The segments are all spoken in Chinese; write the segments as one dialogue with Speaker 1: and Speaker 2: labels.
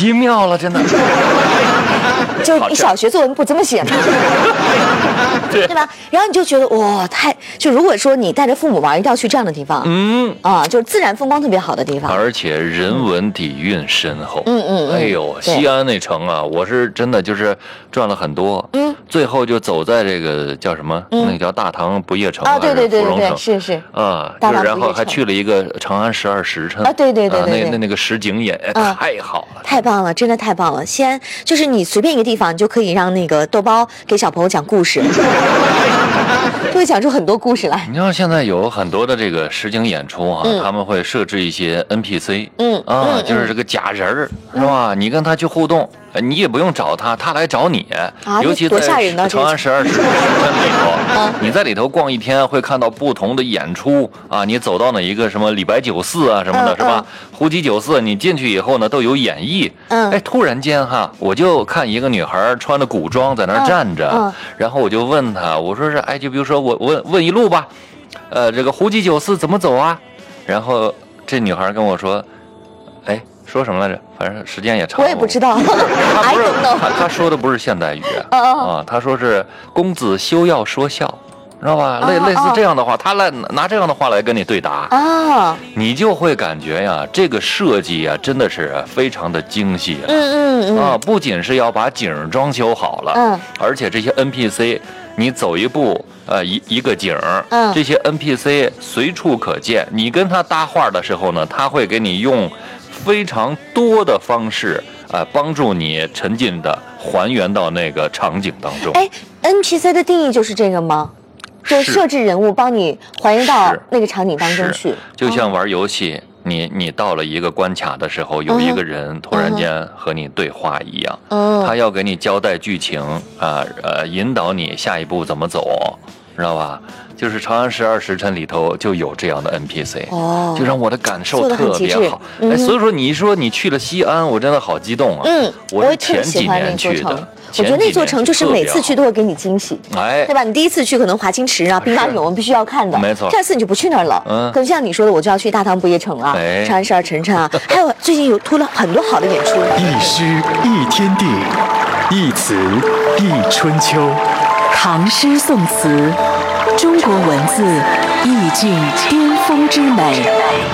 Speaker 1: 奇妙了，真的。
Speaker 2: 就你小学作文不这么写吗？对吧？然后你就觉得哇，就如果说你带着父母玩，一定要去这样的地方。就是自然风光特别好的地方，
Speaker 1: 而且人文底蕴深厚。哎呦，西安那城啊，我是真的就是转了很多。最后就走在这个叫什么？那个叫大唐不夜城啊，
Speaker 2: 对，是
Speaker 1: 啊，就然后还去了一个长安12时辰
Speaker 2: 啊，对，
Speaker 1: 那个石景野太好了，
Speaker 2: 太棒了，真的太棒了。西安就是你随便一个地方，你就可以让那个豆包给小朋友讲故事，就会讲出很多故事来。
Speaker 1: 你知道现在有很多的这个实景演出啊，他们会设置一些 NPC，就是这个假人儿，是吧？你跟他去互动。你也不用找他，他来找你。尤其在长安12时辰里头，你在里头逛一天，会看到不同的演出啊。你走到哪一个什么李白酒肆啊什么的，是吧？胡姬酒肆，你进去以后呢，都有演绎。突然间哈，我就看一个女孩穿着古装在那儿站着，然后我就问她，我说是就比如说我问一路吧，这个胡姬酒肆怎么走啊？然后这女孩跟我说，说什么来着？反正时间也长了，
Speaker 2: 我也不知道。
Speaker 1: 他说的不是现代语他说是公子休要说笑，知道吧？类似这样的话，他来拿这样的话来跟你对答你就会感觉呀，这个设计啊，真的是非常的精细了。不仅是要把景装修好了，而且这些 NPC， 你走一步一个景这些 NPC 随处可见。你跟他搭话的时候呢，他会给你用非常多的方式帮助你沉浸的还原到那个场景当中。
Speaker 2: NPC 的定义就是这个吗？就设置人物帮你还原到那个场景当中去。
Speaker 1: 就像玩游戏，你到了一个关卡的时候，有一个人突然间和你对话一样，他要给你交代剧情引导你下一步怎么走，知道吧？就是长安12时辰里头就有这样的 NPC，就让我的感受特别好。所以说你一说你去了西安，我真的好激动啊！我是前几年去的。
Speaker 2: 我觉得那座城就是每次去都会给你惊喜，对吧？你第一次去可能华清池兵马俑我们必须要看的，
Speaker 1: 没错。
Speaker 2: 第二次你就不去那儿了，可能像你说的，我就要去大唐不夜城啊，长安12时辰啊，还有最近有出了很多好的演出。
Speaker 3: 一诗一天地，一词一春秋。
Speaker 4: 唐诗宋词，中国文字意境巅峰之美。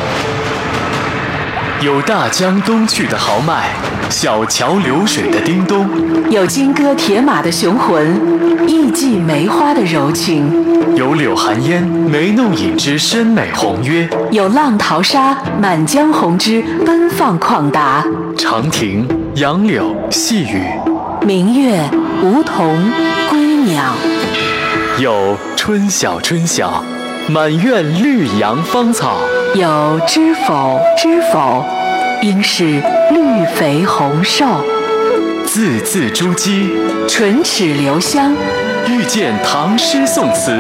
Speaker 3: 有大江东去的豪迈，小桥流水的叮咚；
Speaker 4: 有金戈铁马的雄浑，艺伎梅花的柔情；
Speaker 3: 有柳寒烟眉弄影之深美宏约；
Speaker 4: 有浪淘沙满江红之奔放旷达。
Speaker 3: 长亭、杨柳、细雨，
Speaker 4: 明月、梧桐、归鸟。
Speaker 3: 有春晓春晓，满院绿杨芳草；
Speaker 4: 有知否知否，应是绿肥红瘦。
Speaker 3: 字字珠玑，
Speaker 4: 唇齿留香，
Speaker 3: 遇见唐诗宋词。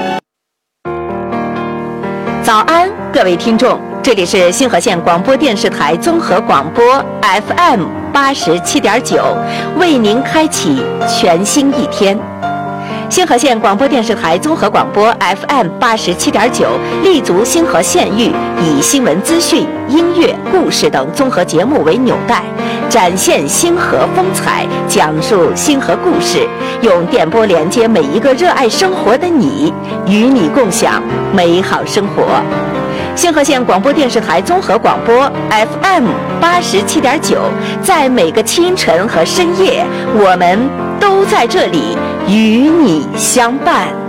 Speaker 5: 早安，各位听众，这里是星河县广播电视台综合广播 FM 87.9，为您开启全新一天。星河县广播电视台综合广播 FM 87.9立足星河县域，以新闻资讯、音乐、故事等综合节目为纽带，展现星河风采，讲述星河故事，用电波连接每一个热爱生活的你，与你共享美好生活。星河县广播电视台综合广播 FM 87.9，在每个清晨和深夜，我们都在这里与你相伴。